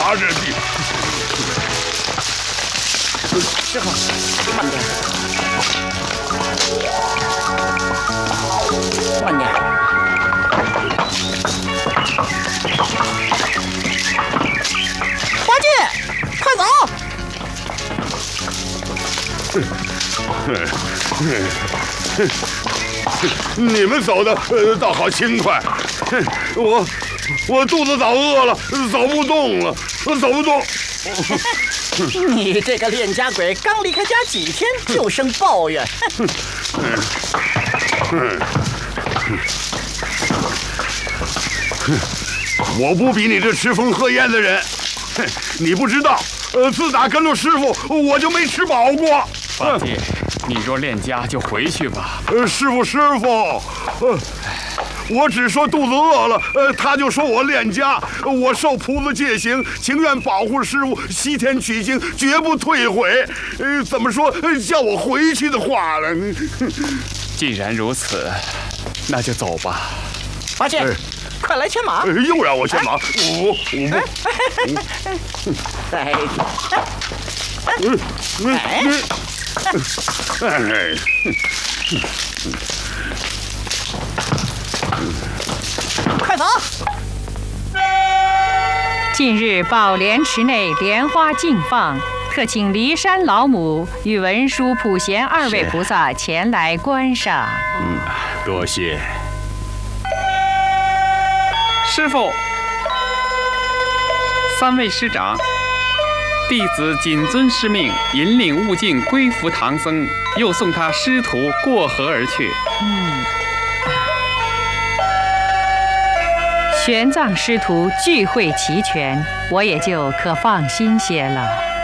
拿着去。 师傅，慢点，慢点。八戒，快走！ 你们走的倒好轻快，我肚子早饿了，走不动了，走不动。 你这个恋家鬼，刚离开家几天就生抱怨。 我不比你这吃风喝烟的人，你不知道，自打跟着师傅，我就没吃饱过。 八戒，你若恋家就回去吧。 师傅，我只说肚子饿了，他就说我恋家，我受菩萨戒行，情愿保护师傅，西天取经，绝不退悔。怎么说叫我回去的话了？ 既然如此，那就走吧。 八戒，快来牵马！ 又让我牵马，我快走！ 近日宝莲池内莲花竞放，特请骊山老母与文殊、普贤二位菩萨前来观赏。 多谢。 师父，三位师长，弟子谨遵师命，引领悟净归服唐僧，又送他师徒过河而去。 玄奘师徒聚会齐全，我也就可放心些了。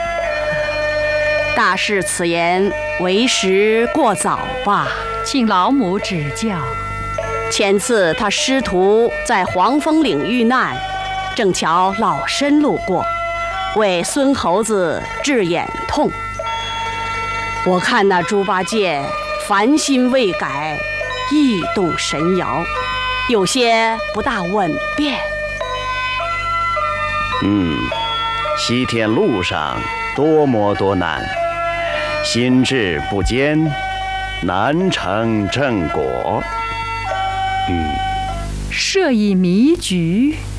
大师此言为时过早吧？ 请老母指教。 前次他师徒在黄风岭遇难，正巧老身路过，为孙猴子治眼痛。我看那猪八戒烦心未改，意动神摇，有些不大稳便。 西天路上多磨多难，心智不坚，难成正果。 设以迷局。